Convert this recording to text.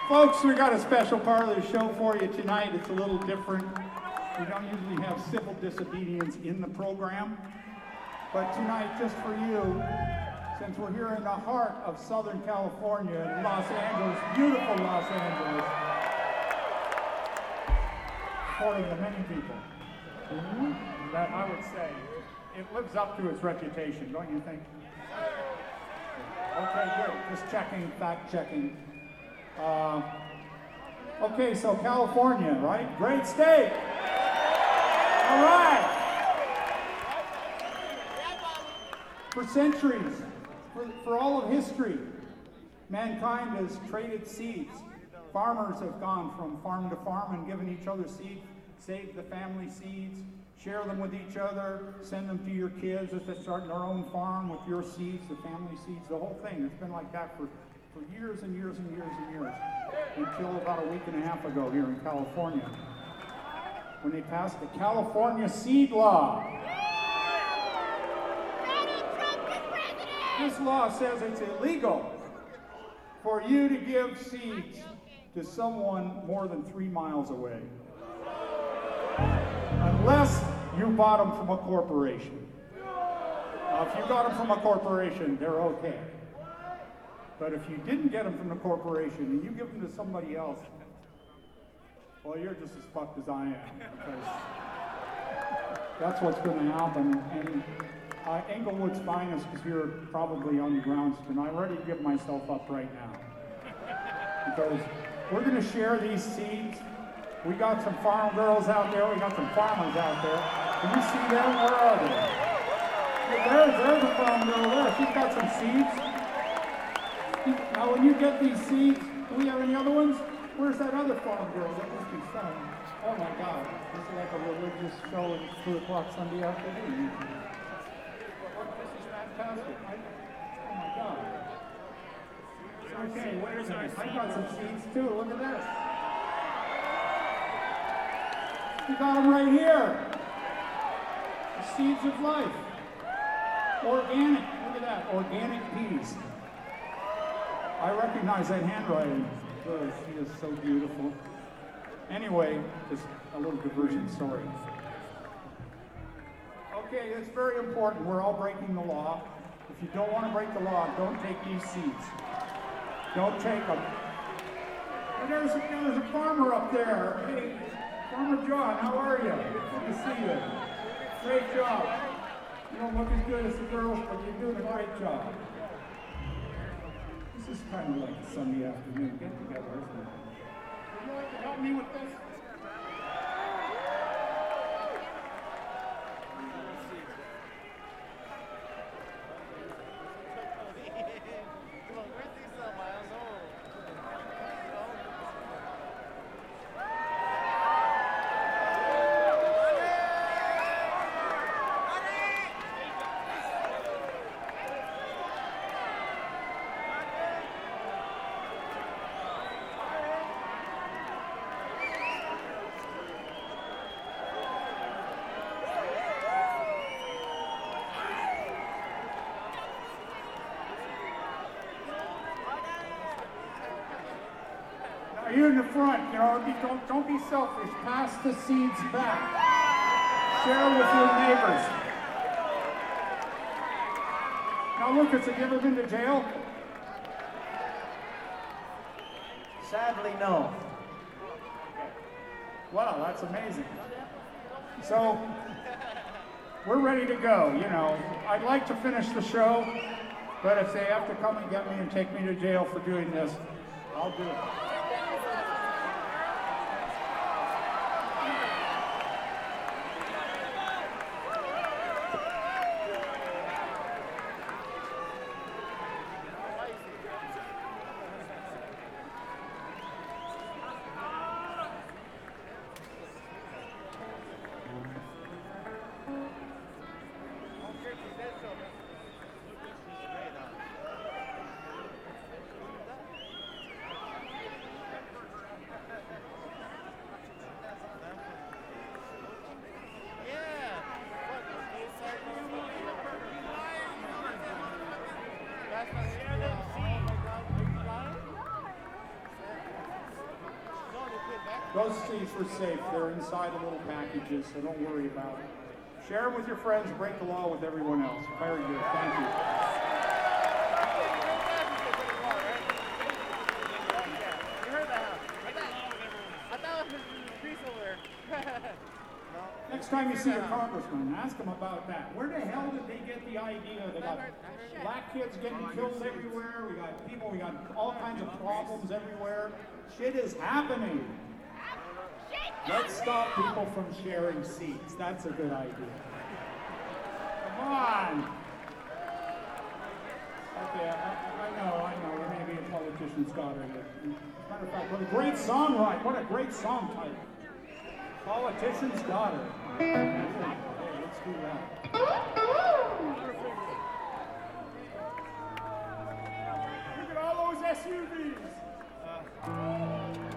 Folks, we got a special part of the show for you tonight. It's a little different. We don't usually have civil disobedience in the program. But tonight, just for you, since we're here in the heart of Southern California, in Los Angeles, beautiful Los Angeles, according to many people, that I would say, it lives up to its reputation, don't you think? Okay, good. Just checking, fact checking. Okay, so California, right? Great state. All right. For centuries, for all of history, mankind has traded seeds. Farmers have gone from farm to farm and given each other seeds, saved the family seeds, share them with each other, send them to your kids as they're starting their own farm with your seeds, the family seeds, the whole thing. It's been like that for years and years and years and years, until about a week and a half ago here in California, when they passed the California Seed Law. This law says it's illegal for you to give seeds to someone more than 3 miles away, unless you bought them from a corporation. Now, if you got them from a corporation, they're okay. But if you didn't get them from the corporation and you give them to somebody else, well, you're just as fucked as I am, because that's what's going to happen. And Englewood's finest is here probably on the grounds tonight. I'm ready to give myself up right now, because we're going to share these seeds. We got some farm girls out there. We got some farmers out there. Can you see them? Where are they? There's a farm girl there. She's got some seeds. Now, when you get these seeds, do we have any other ones? Where's that other farm girl? That must be fun. Oh my God, this is like a religious show at 2 o'clock Sunday afternoon. This is fantastic. Oh my God. Okay, wait a minute. I got some seeds too. Look at this. We got them right here. The seeds of life. Organic. Look at that. Organic peas. I recognize that handwriting. Oh, she is so beautiful. Anyway, just a little diversion, sorry. Okay, it's very important. We're all breaking the law. If you don't want to break the law, don't take these seeds. Don't take them. And there's a farmer up there. Hey, Farmer John, how are you? Good to see you. Great job. You don't look as good as the girls, but you're doing a great job. This is kind of like a Sunday afternoon get-together, isn't it? Would you like to help me with this? You in the front, you know, don't be selfish. Pass the seeds back. Share with your neighbors. Now, Lucas, have you ever been to jail? Sadly, no. Wow, that's amazing. So, we're ready to go, you know. I'd like to finish the show, but if they have to come and get me and take me to jail for doing this, I'll do it. Those seats were safe. They're inside the little packages, so don't worry about it. Share them with your friends. Break the law with everyone else. Very good. Thank you. Next time you see your congressman, ask him about that. Where the hell did they get the idea that got black kids getting killed everywhere? We got all kinds of problems everywhere. Shit is happening. Let's stop people from sharing seats. That's a good idea. Come on. Okay, I know. You may be a politician's daughter. As a matter of fact, what a great song, right? What a great song title. Politician's daughter. Hey, let's do that.